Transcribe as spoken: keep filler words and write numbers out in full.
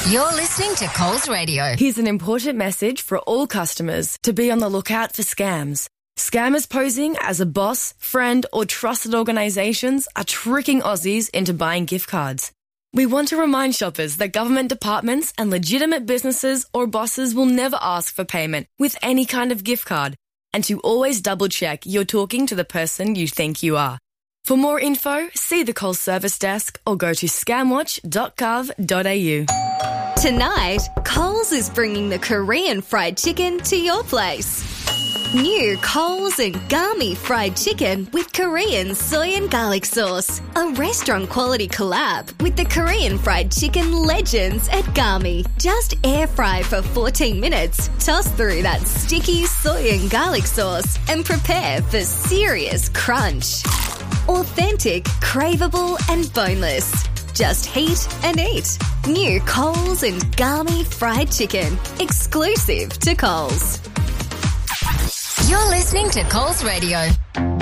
You're listening to Coles Radio. Here's an important message for all customers to be on the lookout for scams. Scammers posing as a boss, friend or trusted organisations are tricking Aussies into buying gift cards. We want to remind shoppers that government departments and legitimate businesses or bosses will never ask for payment with any kind of gift card, and to always double check you're talking to the person you think you are. For more info, see the Coles Service Desk or go to scamwatch dot gov dot a u. Tonight, Coles is bringing the Korean fried chicken to your place. New Coles and Gami fried chicken with Korean soy and garlic sauce. A restaurant-quality collab with the Korean fried chicken legends at Gami. Just air fry for fourteen minutes, toss through that sticky soy and garlic sauce and prepare for serious crunch. Authentic, craveable and boneless. Just heat and eat. New Coles and Gami fried chicken. Exclusive to Coles. You're listening to Coles Radio.